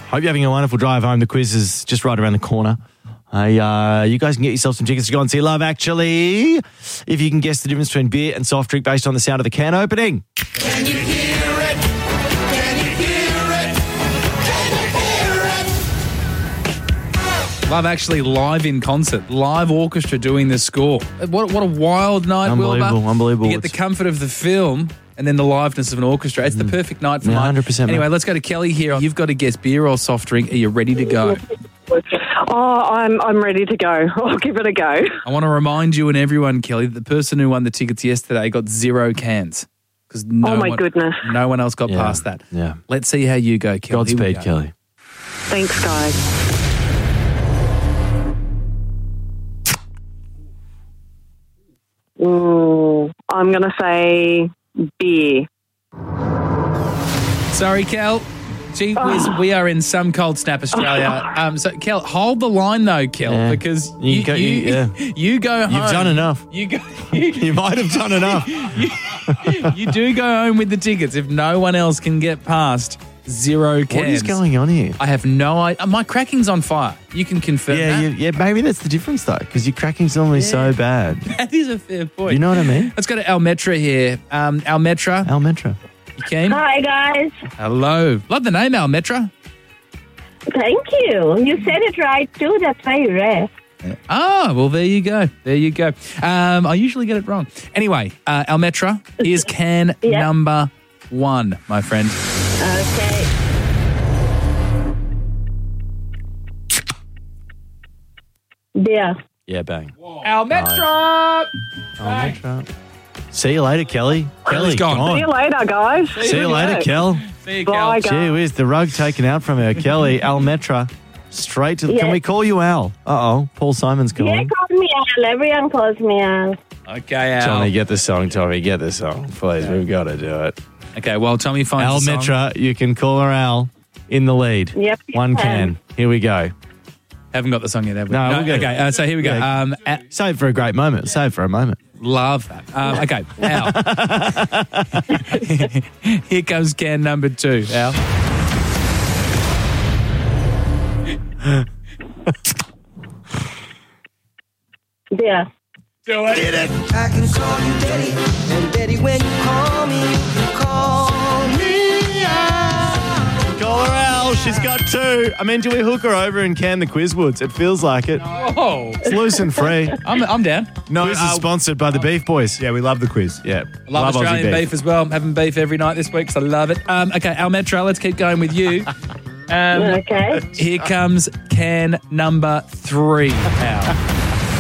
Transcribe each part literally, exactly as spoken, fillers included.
Hope you're having a wonderful drive home. The quiz is just right around the corner. Hey, uh, you guys can get yourself some tickets to go and see Love Actually if you can guess the difference between beer and soft drink based on the sound of the can opening. Can you hear it? Can you hear it? Can you hear it? Love Actually live in concert, live orchestra doing the score. What what a wild night, Unbelievable, Wilbur. unbelievable. You get the comfort of the film and then the liveness of an orchestra. It's the perfect night for Yeah, mine. one hundred percent, Anyway, mate. let's go to Kelly here. You've got to guess beer or soft drink. Are you ready to go? Oh, I'm I'm ready to go. I'll give it a go. I want to remind you and everyone, Kelly, that the person who won the tickets yesterday got zero cans. Because no Oh, my one, goodness. no one else got Yeah, past that. yeah. Let's see how you go, Kelly. Here we Godspeed, go. Kelly. Thanks, guys. Ooh, I'm going to say beer. Sorry, Kel. Gee whiz, we are in some cold snap, Australia. Um, so, Kel, hold the line though, Kel, Yeah. because You you, go- you, you- yeah. you go home. You've done enough. You go. You might have done enough. you do go home with the tickets if no one else can get past zero cans. What is going on here? I have no idea. My cracking's on fire. You can confirm Yeah, that. you, yeah, maybe that's the difference though, because your cracking's normally so bad. That is a fair point. You know what I mean? Let's go to Almetra here. Um, Almetra, Almetra. you keen? Hi, guys. Hello. Love the name, Almetra. Thank you. You said it right, too. That's very rare. Ah, well, there you go. There you go. Um, I usually get it wrong. Anyway, uh, Almetra, here's can Yeah. number one, my friend. Okay. Beer. Yeah, bang. Almetra! Almetra. See you later, Kelly. Kelly's gone. See you later, guys. See you later, Kel. See you, Bye, Kel. guys. Gee whiz, the rug taken out from her. Kelly, Almetra. Straight to... Can Yeah. we call you Al? Uh-oh. Paul Simon's Yeah, calling. call me Al. Everyone calls me Al. Okay, Al. Tommy, get the song. Tommy, get the song. Please, we've got to do it. Okay, well, Tommy finds the song. Almetra, you can call her Al in the lead. Yep, you One can. can. Here we go. Haven't got the song yet, have we? No, we'll get it. okay, uh, so here we go. Yeah. Um, a- Save for a great moment. Save for a moment. love that. Um, okay, Al. Here comes can number two, Al. Beer. Do it. Did it. I can call you Daddy, and Daddy, when you call me, you can call me out. Call her Al. She's got two. I mean, do we hook her over and can the Quizwoods? It feels like it. Oh, It's loose and free. I'm, I'm down. No, quiz is sponsored by the Beef Boys. Yeah, we love the quiz. Yeah. I love, Aussie Australian beef. as well. I'm having beef every night this week because I love it. Um, okay, Almetra, let's keep going with you. Um, Okay. Here comes can number three, Al.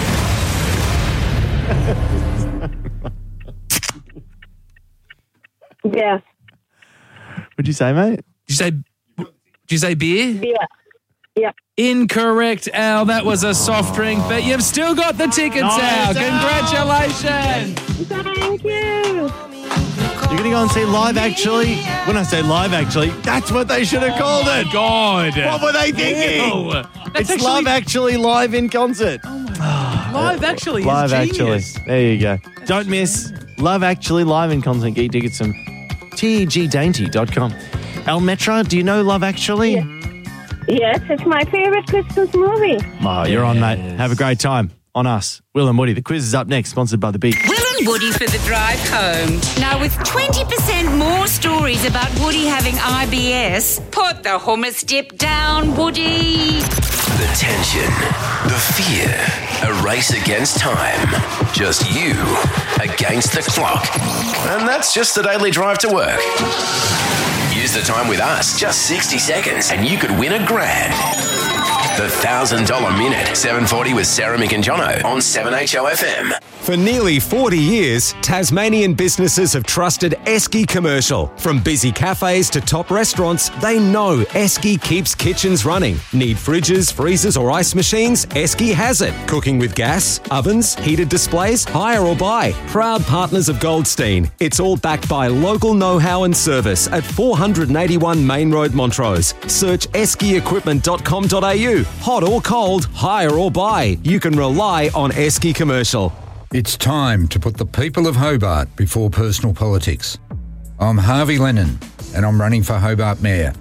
Beer. What'd you say, mate? Did you say? Did you say beer? Beer. Yep. Incorrect, Al. That was a soft drink, but you've still got the tickets, Al. Congratulations. Thank you. You're going to go and see Live Actually? When I say Live Actually, that's what they should have called it. God. What were they thinking? Ew. It's actually- Love Actually live in concert. Live actually Live is genius. Actually. There you go. Don't miss Love Actually live in concert. Get your tickets from T E G dainty dot com. Almetra, do you know Love Actually? Yes, it's my favorite Christmas movie. Oh, you're on, mate. Have a great time. On us. Will and Woody. The quiz is up next, sponsored by The Beat. Will and Woody for the drive home. Now, with twenty percent more stories about Woody having I B S, put the hummus dip down, Woody. The tension, the fear, a race against time. Just you against the clock. And that's just the daily drive to work. Use the time with us, just sixty seconds, and you could win a grand. The one thousand dollars Minute, seven forty with Sarah Mick and Jono on seven H O F M. For nearly forty years, Tasmanian businesses have trusted Esky Commercial. From busy cafes to top restaurants, they know Esky keeps kitchens running. Need fridges, freezers or ice machines? Esky has it. Cooking with gas, ovens, heated displays, hire or buy. Proud partners of Goldstein. It's all backed by local know-how and service at four eighty-one Main Road, Montrose. Search esky equipment dot com dot a u. Hot or cold, hire or buy. You can rely on Esky Commercial. It's time to put the people of Hobart before personal politics. I'm Harvey Lennon, and I'm running for Hobart Mayor.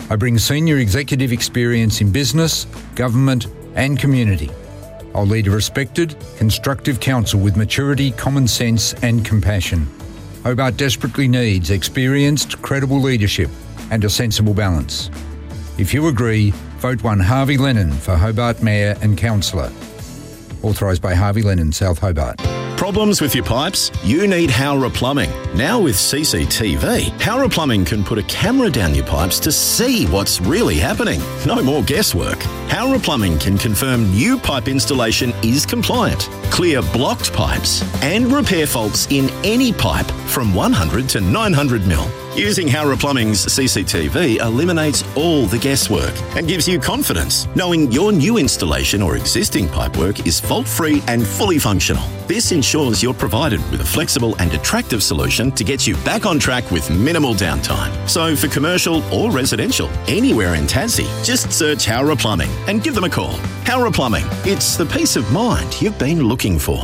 I bring senior executive experience in business, government and community. I'll lead a respected, constructive council with maturity, common sense and compassion. Hobart desperately needs experienced, credible leadership and a sensible balance. If you agree, vote one Harvey Lennon for Hobart Mayor and Councillor. Authorised by Harvey Lennon, South Hobart. Problems with your pipes? You need Howrah Plumbing. Now with C C T V, Howrah Plumbing can put a camera down your pipes to see what's really happening. No more guesswork. Howrah Plumbing can confirm new pipe installation is compliant, clear blocked pipes, and repair faults in any pipe from one hundred to nine hundred mil. Using Howrah Plumbing's C C T V eliminates all the guesswork and gives you confidence knowing your new installation or existing pipework is fault-free and fully functional. This ensures you're provided with a flexible and attractive solution to get you back on track with minimal downtime. So for commercial or residential, anywhere in Tassie, just search Howrah Plumbing and give them a call. Howrah Plumbing, it's the peace of mind you've been looking for.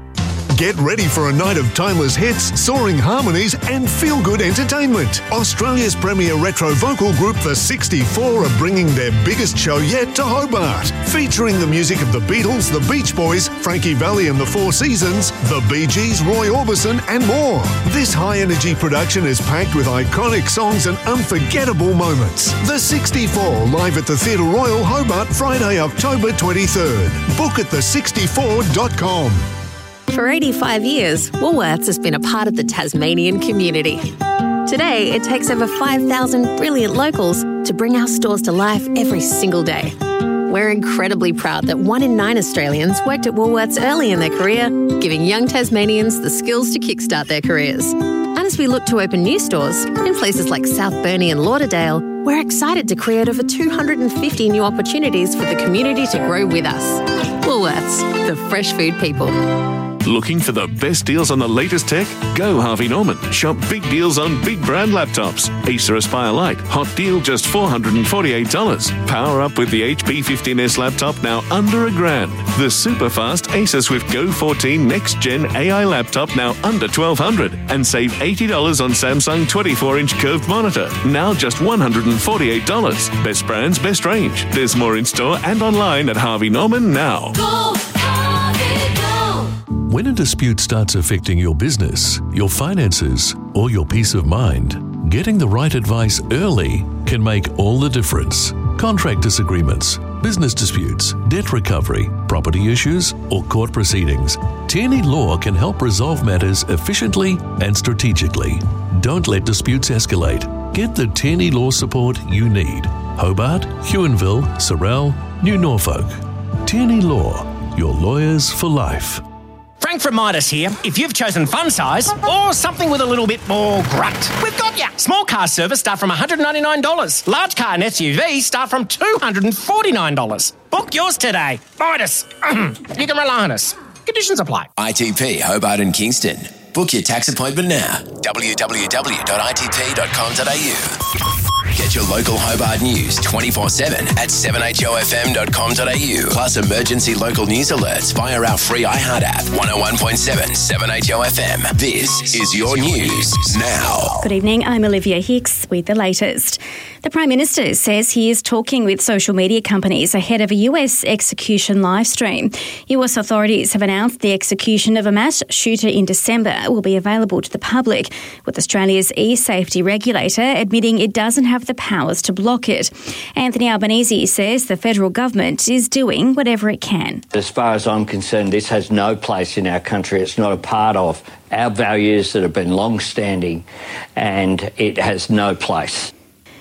Get ready for a night of timeless hits, soaring harmonies and feel-good entertainment. Australia's premier retro vocal group, The sixty-four, are bringing their biggest show yet to Hobart. Featuring the music of the Beatles, the Beach Boys, Frankie Valli and the Four Seasons, the Bee Gees, Roy Orbison and more. This high-energy production is packed with iconic songs and unforgettable moments. The sixty-four, live at the Theatre Royal, Hobart, Friday, October twenty-third. Book at the sixty-four dot com. For eighty-five years, Woolworths has been a part of the Tasmanian community. Today, it takes over five thousand brilliant locals to bring our stores to life every single day. We're incredibly proud that one in nine Australians worked at Woolworths early in their career, giving young Tasmanians the skills to kickstart their careers. And as we look to open new stores in places like South Burnie and Lauderdale, we're excited to create over two hundred fifty new opportunities for the community to grow with us. Woolworths, the fresh food people. Looking for the best deals on the latest tech? Go Harvey Norman. Shop big deals on big brand laptops. Acer Aspire Lite, hot deal just four hundred forty-eight dollars. Power up with the H P fifteen S laptop now under a grand. The super fast Acer Swift Go fourteen Next Gen A I laptop now under twelve hundred dollars. And save eighty dollars on Samsung twenty-four inch curved monitor, now just one hundred forty-eight dollars. Best brands, best range. There's more in store and online at Harvey Norman now. Go, Harvey, go. When a dispute starts affecting your business, your finances, or your peace of mind, getting the right advice early can make all the difference. Contract disagreements, business disputes, debt recovery, property issues, or court proceedings. Tierney Law can help resolve matters efficiently and strategically. Don't let disputes escalate. Get the Tierney Law support you need. Hobart, Huonville, Sorell, New Norfolk. Tierney Law, your lawyers for life. Frank from Midas here. If you've chosen fun size or something with a little bit more grunt, we've got ya. Small car service start from one hundred ninety-nine dollars. Large car and S U V start from two hundred forty-nine dollars. Book yours today. Midas. You can rely on us. Conditions apply. I T P Hobart and Kingston. Book your tax appointment now. w w w dot i t p dot com dot a u. Get your local Hobart news twenty-four seven at seven h o f m dot com dot a u. Plus emergency local news alerts via our free iHeart app. one oh one point seven, seven H O F M. This is your news now. Good evening, I'm Olivia Hicks with the latest. The Prime Minister says he is talking with social media companies ahead of a U S execution livestream. U S authorities have announced the execution of a mass shooter in December will be available to the public, with Australia's e-safety regulator admitting it doesn't have the powers to block it. Anthony Albanese says the federal government is doing whatever it can. As far as I'm concerned, this has no place in our country. It's not a part of our values that have been long-standing, and it has no place.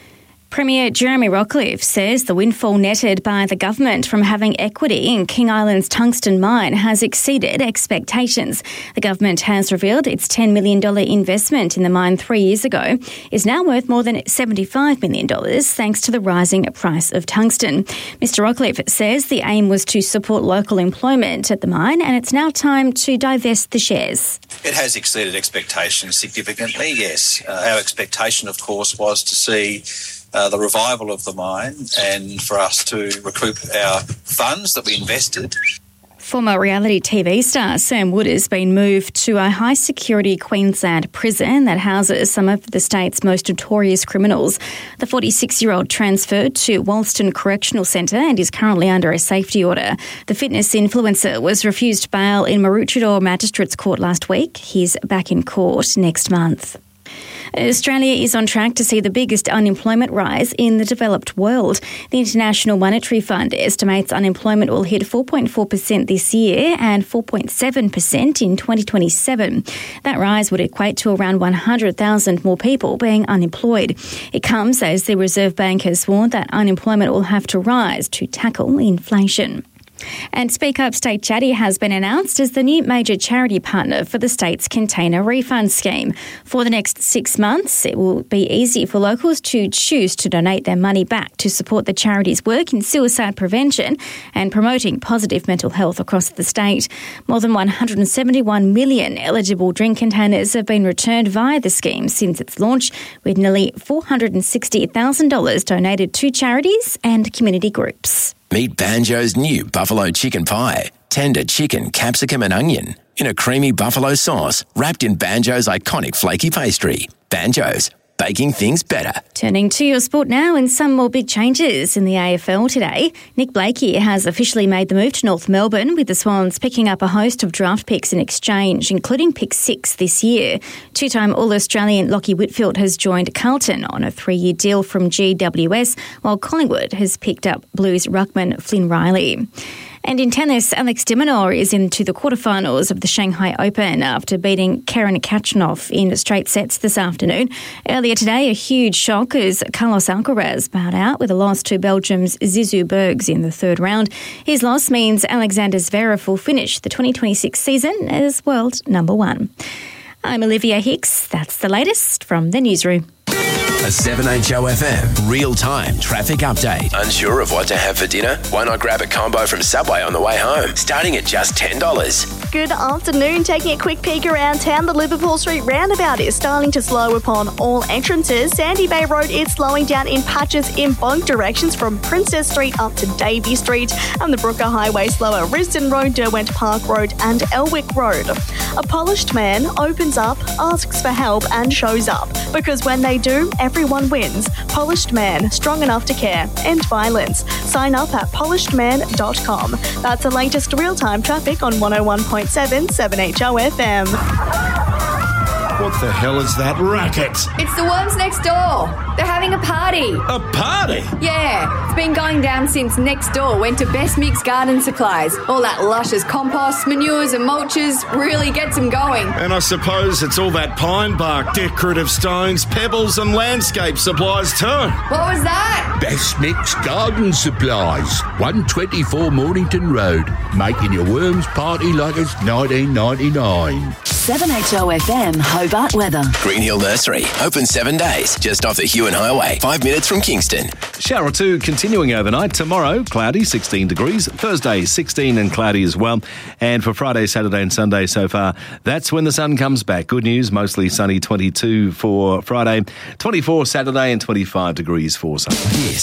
Premier Jeremy Rockliff says the windfall netted by the government from having equity in King Island's tungsten mine has exceeded expectations. The government has revealed its ten million dollars investment in the mine three years ago is now worth more than seventy-five million dollars thanks to the rising price of tungsten. Mister Rockliff says the aim was to support local employment at the mine, and it's now time to divest the shares. It has exceeded expectations significantly, yes. Uh, our expectation, of course, was to see Uh, the revival of the mine and for us to recoup our funds that we invested. Former reality T V star Sam Wood has been moved to a high-security Queensland prison that houses some of the state's most notorious criminals. The forty-six-year-old transferred to Wolston Correctional Centre and is currently under a safety order. The fitness influencer was refused bail in Maroochydore Magistrates Court last week. He's back in court next month. Australia is on track to see the biggest unemployment rise in the developed world. The International Monetary Fund estimates unemployment will hit four point four percent this year and four point seven percent in twenty twenty-seven. That rise would equate to around one hundred thousand more people being unemployed. It comes as the Reserve Bank has warned that unemployment will have to rise to tackle inflation. And Speak Up State Chatty has been announced as the new major charity partner for the state's container refund scheme. For the next six months, it will be easy for locals to choose to donate their money back to support the charity's work in suicide prevention and promoting positive mental health across the state. More than one hundred seventy-one million eligible drink containers have been returned via the scheme since its launch, with nearly four hundred sixty thousand dollars donated to charities and community groups. Meet Banjo's new buffalo chicken pie. Tender chicken, capsicum and onion in a creamy buffalo sauce wrapped in Banjo's iconic flaky pastry. Banjo's, baking things better. Turning to your sport now, and some more big changes in the A F L today. Nick Blakey has officially made the move to North Melbourne, with the Swans picking up a host of draft picks in exchange, including pick six this year. Two-time All-Australian Lachie Whitfield has joined Carlton on a three-year deal from G W S, while Collingwood has picked up Blues ruckman Flynn Riley. And in tennis, Alex de Minaur is into the quarterfinals of the Shanghai Open after beating Karen Khachanov in straight sets this afternoon. Earlier today, a huge shock as Carlos Alcaraz bowed out with a loss to Belgium's Zizou Bergs in the third round. His loss means Alexander Zverev will finish the twenty twenty-six season as world number one. I'm Olivia Hicks. That's the latest from the newsroom. A seven H O F M real-time traffic update. Unsure of what to have for dinner? Why not grab a combo from Subway on the way home, starting at just ten dollars. Good afternoon. Taking a quick peek around town, the Liverpool Street roundabout is starting to slow upon all entrances. Sandy Bay Road is slowing down in patches in both directions from Princess Street up to Davey Street, and the Brooker Highway slower Risdon Road, Derwent Park Road and Elwick Road. A polished man opens up, asks for help and shows up, because when they do, everyone wins. Polished Man, strong enough to care, end violence. Sign up at polished man dot com. That's the latest real-time traffic on one oh one point seven seven H O F M. What the hell is that racket? It's the Worms next door. They're having a party. A party? Yeah, it's been going down since next door went to Best Mix Garden Supplies. All that luscious compost, manures and mulches really gets them going. And I suppose it's all that pine bark, decorative stones, pebbles and landscape supplies too. What was that? Best Mix Garden Supplies, one twenty-four Mornington Road, making your Worms party like it's nineteen ninety-nine. seven H O F M Hobart weather. Green Hill Nursery, open seven days, just off the Hewan Highway, five minutes from Kingston. Shower or two continuing overnight. Tomorrow, cloudy, sixteen degrees. Thursday, sixteen and cloudy as well. And for Friday, Saturday and Sunday so far, that's when the sun comes back. Good news, mostly sunny, twenty-two for Friday, twenty-four Saturday and twenty-five degrees for Sunday. Yes.